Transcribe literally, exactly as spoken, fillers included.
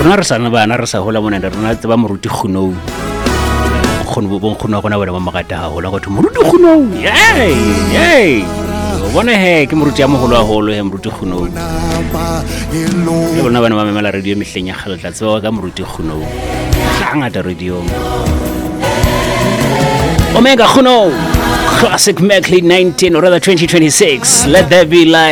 rena re sana bana re sa hola mona rena tseba moruti khunou khone bo khona gona wena ba magata ha hola go moruti khunou yey yey bona he ke moruti ya mogolo a holo he moruti khunou le bona bana ba memela radio mehleng ya khaletla tseba ka moruti khunou ngata radio Omega Khunou Classic Medley nineteen or rather twenty twenty-six. Let there be light.